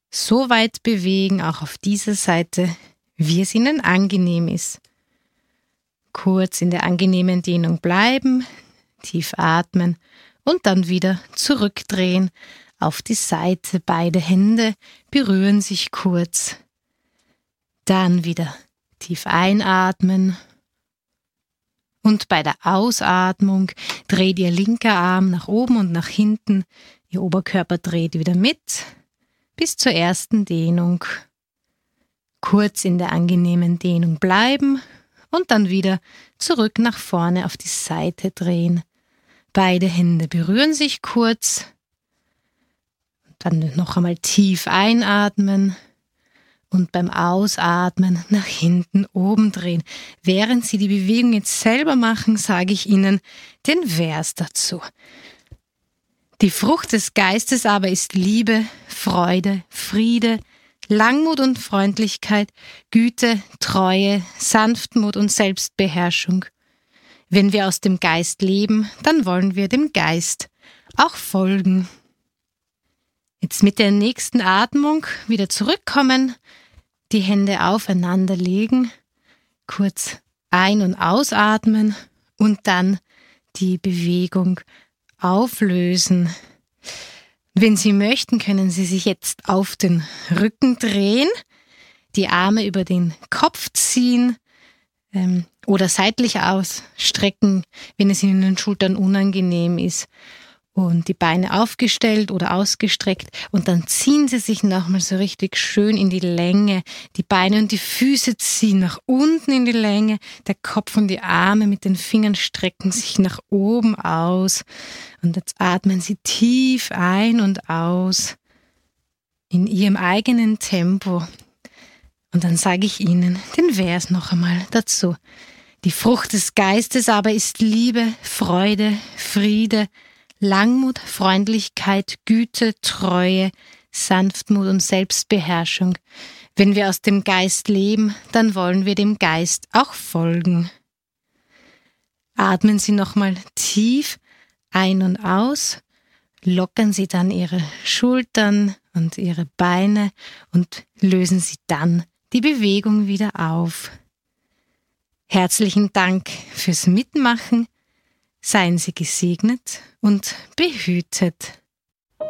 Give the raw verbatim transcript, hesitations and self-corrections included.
so weit bewegen, auch auf dieser Seite, wie es Ihnen angenehm ist. Kurz in der angenehmen Dehnung bleiben, tief atmen und dann wieder zurückdrehen auf die Seite. Beide Hände berühren sich kurz. Dann wieder tief einatmen und bei der Ausatmung dreht Ihr linker Arm nach oben und nach hinten. Ihr Oberkörper dreht wieder mit bis zur ersten Dehnung. Kurz in der angenehmen Dehnung bleiben und dann wieder zurück nach vorne auf die Seite drehen. Beide Hände berühren sich kurz. Dann noch einmal tief einatmen und beim Ausatmen nach hinten oben drehen. Während Sie die Bewegung jetzt selber machen, sage ich Ihnen den Vers dazu. Die Frucht des Geistes aber ist Liebe, Freude, Friede, Langmut und Freundlichkeit, Güte, Treue, Sanftmut und Selbstbeherrschung. Wenn wir aus dem Geist leben, dann wollen wir dem Geist auch folgen. Jetzt mit der nächsten Atmung wieder zurückkommen, die Hände aufeinander legen, kurz ein- und ausatmen und dann die Bewegung auflösen. Wenn Sie möchten, können Sie sich jetzt auf den Rücken drehen, die Arme über den Kopf ziehen ähm, oder seitlich ausstrecken, wenn es Ihnen in den Schultern unangenehm ist. Und die Beine aufgestellt oder ausgestreckt und dann ziehen Sie sich nochmal so richtig schön in die Länge. Die Beine und die Füße ziehen nach unten in die Länge. Der Kopf und die Arme mit den Fingern strecken sich nach oben aus. Und jetzt atmen Sie tief ein und aus in Ihrem eigenen Tempo. Und dann sage ich Ihnen den Vers noch einmal dazu. Die Frucht des Geistes aber ist Liebe, Freude, Friede, Langmut, Freundlichkeit, Güte, Treue, Sanftmut und Selbstbeherrschung. Wenn wir aus dem Geist leben, dann wollen wir dem Geist auch folgen. Atmen Sie nochmal tief ein und aus, lockern Sie dann Ihre Schultern und Ihre Beine und lösen Sie dann die Bewegung wieder auf. Herzlichen Dank fürs Mitmachen. Seien Sie gesegnet und behütet.